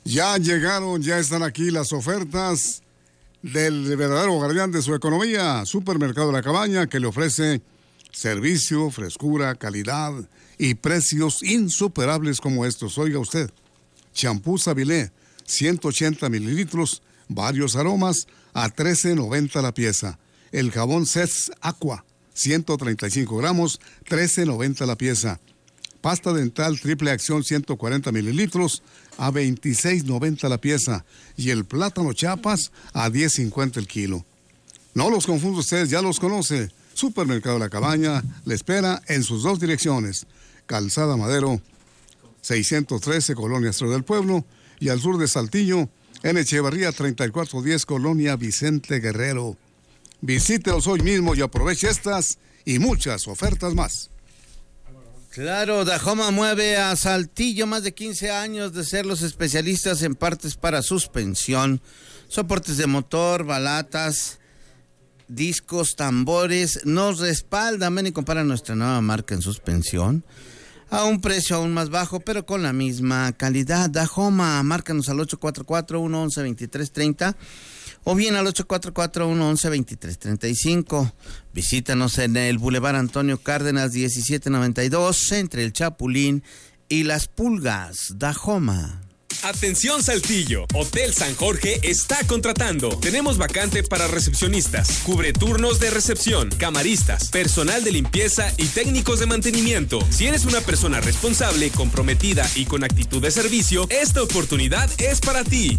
Ya llegaron, ya están aquí las ofertas del verdadero guardián de su economía, Supermercado La Cabaña, que le ofrece servicio, frescura, calidad y precios insuperables como estos. Oiga usted, champú Savilé, 180 mililitros, varios aromas, a $13.90 la pieza. El jabón Cets Aqua, 135 gramos, $13.90 la pieza. Pasta dental triple acción 140 mililitros a $26.90 la pieza. Y el plátano Chiapas a $10.50 el kilo. No los confunda ustedes, ya los conoce. Supermercado La Cabaña le espera en sus dos direcciones. Calzada Madero, 613, Colonia Estero del Pueblo. Y al sur de Saltillo, en Echeverría 3410, Colonia Vicente Guerrero. Visítelos hoy mismo y aproveche estas y muchas ofertas más. Claro, Dahoma mueve a Saltillo, más de 15 años de ser los especialistas en partes para suspensión, soportes de motor, balatas, discos, tambores. Nos respaldan, ven y compara nuestra nueva marca en suspensión a un precio aún más bajo, pero con la misma calidad. Dahoma, márcanos al 844-111-2330 o bien al 844-111-2335. Visítanos en el Boulevard Antonio Cárdenas 1792, entre el Chapulín y Las Pulgas. Dahoma. Atención Saltillo, Hotel San Jorge está contratando. Tenemos vacante para recepcionistas, cubre turnos de recepción, camaristas, personal de limpieza y técnicos de mantenimiento. Si eres una persona responsable, comprometida y con actitud de servicio, esta oportunidad es para ti.